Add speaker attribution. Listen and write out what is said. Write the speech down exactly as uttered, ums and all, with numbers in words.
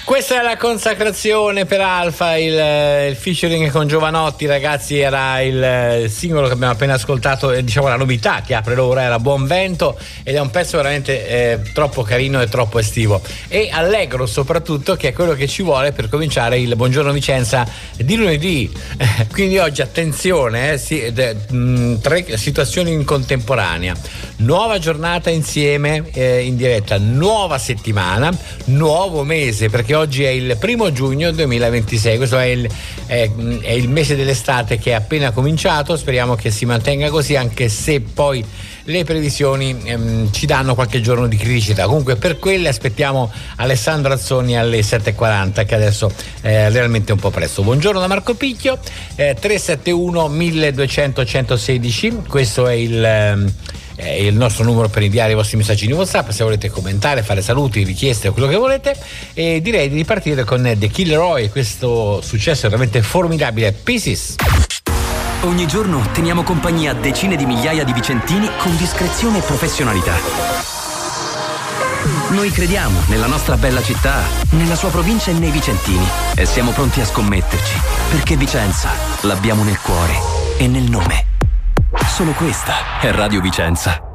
Speaker 1: Questa è la consacrazione per Alfa, il, il featuring con Giovanotti, ragazzi, era il, il singolo che abbiamo appena ascoltato, eh, diciamo la novità che apre l'ora era Buon Vento, ed è un pezzo veramente eh, troppo carino e troppo estivo e allegro soprattutto, che è quello che ci vuole per cominciare il Buongiorno Vicenza di lunedì. Quindi oggi attenzione, eh, sì, de, mh, tre situazioni in contemporanea: nuova giornata insieme eh, in diretta, nuova settimana, nuovo mese, perché oggi è il primo giugno duemilaventisei, questo è il, è, è il mese dell'estate che è appena cominciato. Speriamo che si mantenga così, anche se poi le previsioni ehm, ci danno qualche giorno di criticità. Comunque per quelle aspettiamo Alessandro Azzoni alle sette e quaranta, che adesso è realmente un po' presto. Buongiorno da Marco Picchio, eh, tre sette uno milleduecento centosedici, questo è il ehm, è il nostro numero per inviare i vostri messaggini WhatsApp, se volete commentare, fare saluti, richieste o quello che volete. E direi di ripartire con The Kid Laroi e questo successo veramente formidabile, Pieces.
Speaker 2: Ogni giorno teniamo compagnia a decine di migliaia di vicentini con discrezione e professionalità. Noi crediamo nella nostra bella città, nella sua provincia e nei vicentini, e siamo pronti a scommetterci, perché Vicenza l'abbiamo nel cuore e nel nome. Solo questa è Radio Vicenza.